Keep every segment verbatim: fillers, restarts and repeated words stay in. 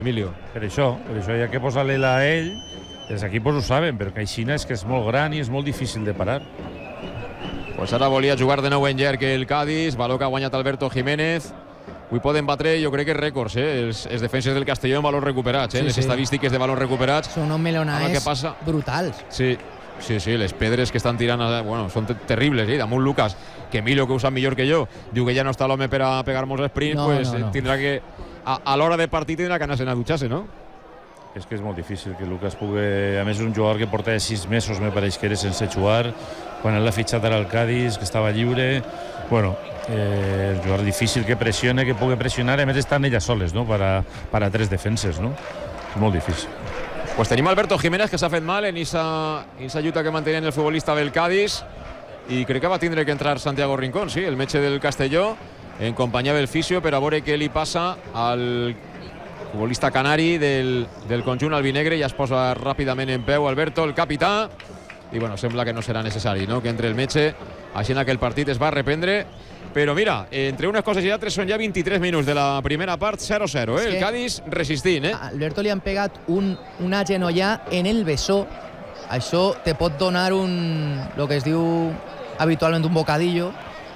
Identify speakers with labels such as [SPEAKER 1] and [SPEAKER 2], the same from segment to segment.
[SPEAKER 1] Emilio.
[SPEAKER 2] Per això, per això hi ha que posar-li a ell, els equips ho saben, però que Aixina és que és molt gran i és molt difícil de parar.
[SPEAKER 1] Pues ara volia jugar de nou en llarg el Cádiz, valor que ha guanyat Alberto Jiménez. Avui poden batre, jo crec que rècords, eh? els, els defenses del Castelló en valors recuperats, eh?
[SPEAKER 3] Sí,
[SPEAKER 1] les
[SPEAKER 3] sí.
[SPEAKER 1] estadístiques de valors recuperats.
[SPEAKER 3] Són uns melonaes brutals.
[SPEAKER 1] Sí, sí, sí, les pedres que estan tirant, bueno, són te terribles, eh? Damunt Lucas, que Emilio, que ho sap millor que jo, diu que ja no està l'home per a pegar molts sprints,
[SPEAKER 3] no,
[SPEAKER 1] pues
[SPEAKER 3] no, no.
[SPEAKER 1] tindrà que, a, a l'hora de partit tindrà que anar-se'n a dutxar-se, no?
[SPEAKER 2] És que és molt difícil que Lucas pugui... A més, un jugador que porta sis mesos, me pareix que era sense jugar, quan ell l'ha fitxat ara al Cádiz, que estava lliure... Bueno, eh, un jugador difícil que pressione, que pugui pressionar, a més estan elles soles, no?, per a, per a tres defenses, no? És molt difícil.
[SPEAKER 1] Pues tenim Alberto Jiménez, que s'ha fet mal en esa, esa lluita que mantenien el futbolista del Cádiz, i crec que va tindre que entrar Santiago Rincón, sí, el metge del Castelló, en companyia del fisio, per a veure què li passa al futbolista canari del, del conjunt albinegre. Ja es posa ràpidament en peu Alberto, el capità, i bueno, sembla que no serà necessari, no?, que entre el metge, així que el partit es va reprendre. Però mira, entre unes coses i altres són ja vint-i-tres minuts de la primera part, zero zero, eh? El Cádiz resistint, eh?
[SPEAKER 3] A Alberto li han pegat un, una genollà en el bessó. Això te pot donar un, lo que es diu habitualment un bocadillo,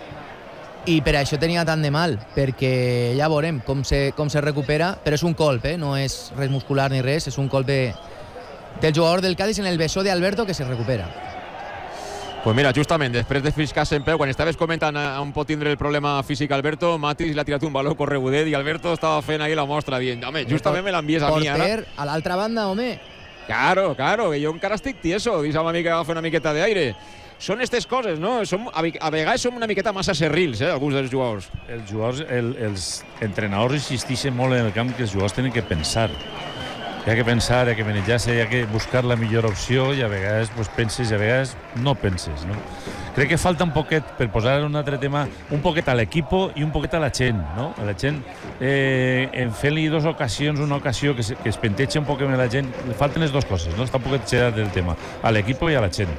[SPEAKER 3] i per això tenia tant de mal, perquè ja veurem com se, com se recupera, però és un colp, eh? No és res muscular ni res, és un colp de, del jugador del Cádiz en el bessó d'Alberto, que se recupera.
[SPEAKER 1] Pues mira, justament, després de fiscar-se en peu, quan estaves comentant on pot tindre el problema físic Alberto, Matis l'ha tirat un baló corregudet i Alberto estava fent ahí la mostra, dient, home, justament me l'envies a mi ara.
[SPEAKER 3] Porter, a l'altra banda, home.
[SPEAKER 1] Claro, claro, que jo encara estic tieso, dius a mi que agafa una miqueta d'aire. Són aquestes coses, no? Som, a, a vegades som una miqueta massa serrils, eh, alguns dels jugadors.
[SPEAKER 2] Els jugadors, el, els entrenadors insisteixen molt en el camp que els jugadors tenen que pensar. Hi ha que pensar, hi ha que manejar-se, hi ha que buscar la millor opció, i a vegades pues, penses i a vegades no penses, no? Crec que falta un poquet, per posar un altre tema, un poquet a l'equip i un poquet a la gent, no? A la gent, eh, en fent-li dues ocasions, una ocasió que, se, que es penteja un poquet a la gent, li falten les dues coses, no? Està un poquet xerat del tema, a l'equip i a la gent.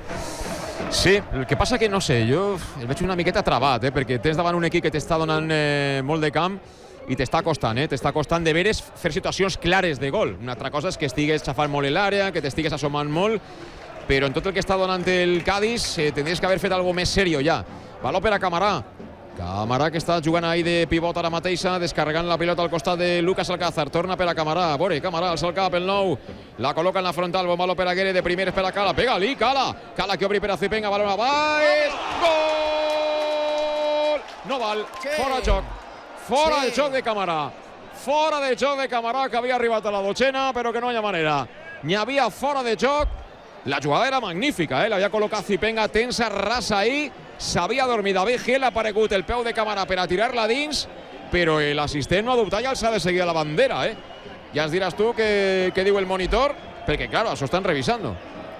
[SPEAKER 1] Sí, el que passa que no sé, jo el veig una miqueta trabat, eh, perquè tens davant un equip que t'està donant eh, molt de camp i t'està costant, eh? T'està costant de veres fer situacions clares de gol. Una altra cosa és que estigues xafant molt l'àrea, que t'estigues assomant molt, però en tot el que està donant el Cádiz eh, tindries que haver fet alguna més seriós ja. Valor per a Camarà. Camarà, que està jugant ahí de pivot ara mateixa, descarregant la pilota al costat de Lucas Alcázar. Torna per a Camarà. A veure, Camarà alça el cap, el nou. La col·loca en la frontal. Bon valor per a Guere, de primeres per a Cala. Pega-li, Cala. Cala que obri per a Zipenga. Balón a baix. Gol! No val. Fora joc. Fora el joc de Camarà. Fora del joc de Camarà, que havia arribat a la dotzena, però que no hi ha manera. N'hi havia fora de joc. La jugada era magnífica, eh? L'havia col·locat Zipenga tensa, rasa ahí. S'havia dormit David Gil, ha aparegut el peu de Camarà per a tirar-la dins, però l'assistent no ha dubtat i els ha de seguir a la bandera, eh? Ja ens diràs tu què, què diu el monitor, perquè, claro, això estan revisant.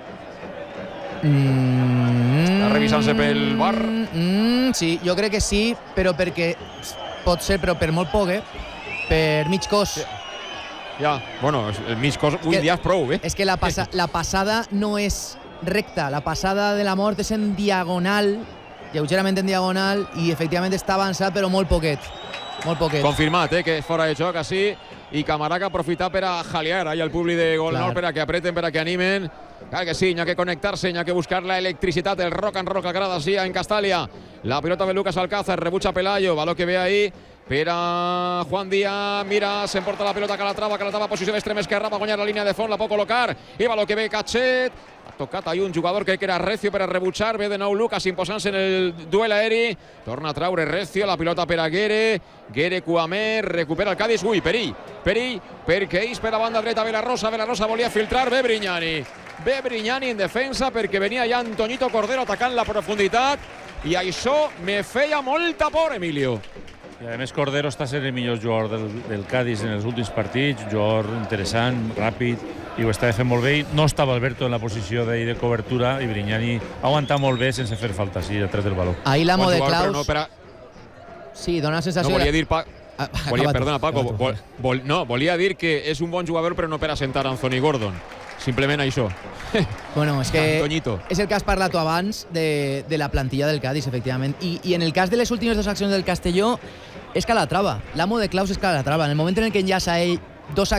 [SPEAKER 3] Mm,
[SPEAKER 1] Està revisant-se pel bar.
[SPEAKER 3] Mm, sí, jo crec que sí, però perquè pot ser, però per molt poc, eh? Per mig cos.
[SPEAKER 1] Sí. Ja, bueno, el mig cos avui dia és prou, eh?
[SPEAKER 3] És que la, passa, la passada no és recta, la passada de la mort és en diagonal, lleugerament en diagonal, i efectivament està avançat, però molt poquet. Molt poquet.
[SPEAKER 1] Confirmat, eh, que és fora de joc, així, i Camarà que aprofita per a jalear ahí el públic de Gol Nord, per a que apreten, per a que animen. Clar que sí, n'hi ha que connectar-se, n'hi ha que buscar la electricitat, el rock and roll que agrada així en Castalia. La pilota de Lucas Alcázar, rebutja Pelayo, valor que ve ahí per a Juan Díaz, mira, s'emporta la pilota Calatrava, Calatrava, posició d'extrem esquerra, va guanyar la línia de fons, la pot col·locar, i valor que ve Cachet, ha tocat ahí un jugador que era recio per a rebutjar, ve de nou Lucas imposant-se en el duel aeri, torna a traure recio, la pilota per a Guere, Guere Cuamer, recupera el Cádiz, ui, perill, perill, perquè ells per a banda dreta, ve la Rosa, ve la Rosa, volia filtrar, ve Brignani, ve Brignani en defensa, perquè venia ja Antoñito Cordero atacant la profunditat, i això me feia molta por, Emilio.
[SPEAKER 2] I a més Cordero està sent el millor jugador del, del Cádiz en els últims partits, jugador interessant, ràpid, i ho estava fent molt bé. No estava Alberto en la posició de, de cobertura i Brignani ha aguantat molt bé sense fer falta, sí, detrás del baló.
[SPEAKER 3] Ahí l'amo
[SPEAKER 1] bon
[SPEAKER 3] de
[SPEAKER 1] jugador,
[SPEAKER 3] Claus...
[SPEAKER 1] No per a...
[SPEAKER 3] Sí, dona la sensació...
[SPEAKER 1] No, volia dir... Pa...
[SPEAKER 3] Ah,
[SPEAKER 1] volia,
[SPEAKER 3] acaba
[SPEAKER 1] perdona,
[SPEAKER 3] tu,
[SPEAKER 1] Paco,
[SPEAKER 3] acaba tu.
[SPEAKER 1] vol, vol, no, volia dir que és un bon jugador, però no per a sentar Anthony Gordon. Simplement això.
[SPEAKER 3] Bueno, és que
[SPEAKER 1] Antoñito.
[SPEAKER 3] és el que has parlat tu abans de, de la plantilla del Cádiz, efectivament. I, I en el cas de les últimes dues accions del Castelló, és Calatrava. L'amo de Claus és Calatrava. En el moment en el que enllaça ell dos